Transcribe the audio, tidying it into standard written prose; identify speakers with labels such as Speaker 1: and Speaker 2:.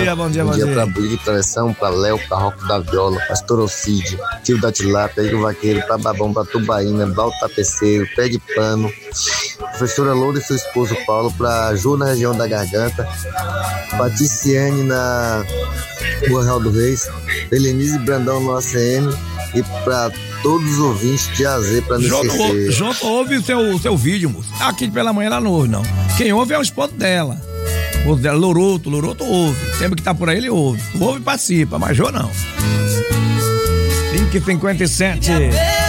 Speaker 1: bom dia.
Speaker 2: Bom dia pra Buri, Travessão, pra Léo, pra Roco da Viola, Pastor Ocide, Tio da Tilápia, Igor Vaqueiro, pra Babão, pra Tubaína, Balto Tapeceiro, Pé de Pano, Professora Loura e seu esposo Paulo, pra Ju na região da Garganta, pra Ticiane na Rua Real do Reis, Helenise Brandão no ACM e pra todos os ouvintes de AZ pra NCC.
Speaker 1: João ouve o seu vídeo, moço. Aqui pela manhã ela não ouve, não. Quem ouve é o esposo dela. O esposo dela, Loroto ouve. Sempre que tá por aí ele ouve. Ouve e participa, mas João não. 5h57.